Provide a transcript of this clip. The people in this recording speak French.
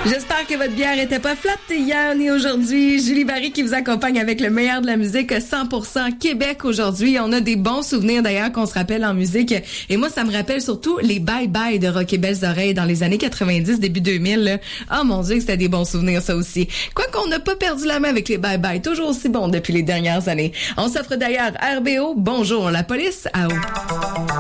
J'espère que votre bière était pas flat hier ni aujourd'hui. Julie Barry qui vous accompagne avec le meilleur de la musique 100% Québec aujourd'hui. On a des bons souvenirs d'ailleurs qu'on se rappelle en musique. Et moi, ça me rappelle surtout les bye-bye de Rock et Belles Oreilles dans les années 90, début 2000. Là. Oh mon Dieu, c'était des bons souvenirs ça aussi. Quoi qu'on n'a pas perdu la main avec les bye-bye, toujours aussi bons depuis les dernières années. On s'offre d'ailleurs RBO, Bonjour la police, à haut.